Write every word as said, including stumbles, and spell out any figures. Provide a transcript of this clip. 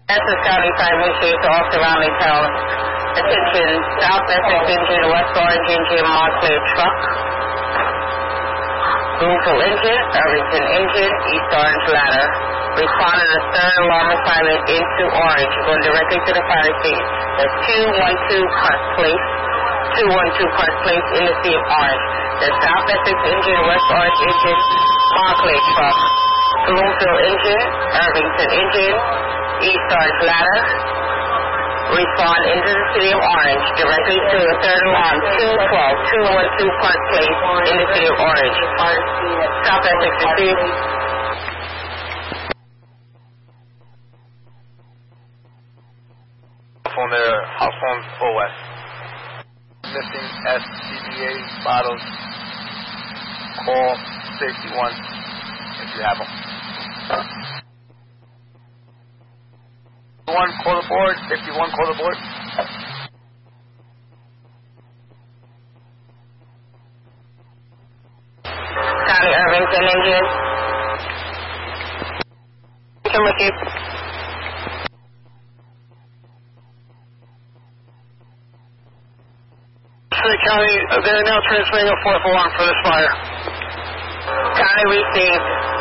Essex County Fire Ministry to all surrounding towns. Attention, South Essex engine, West Orange engine, Montclair truck. Bloomfield engine, Irvington engine, East Orange ladder. Respond to the third alarm assignment into Orange. Going directly to the fire station. That's two one two Park Place. two one two Park Place in the city of Orange. The South Essex engine, West Orange engine, Montclair truck. Bloomfield engine, Irvington engine, East Orange ladder. Respond into the city of Orange directly to the third alarm, two twelve two one two Park Place in the city of Orange. South Essex received. On their house phone four west. Missing S C B A bottles. Call safety one if you have them. One, call the board. fifty-one, call the board. County Irvington engine. Can receive. City County, uh, they're now transmitting a fourth alarm for this fire. County received.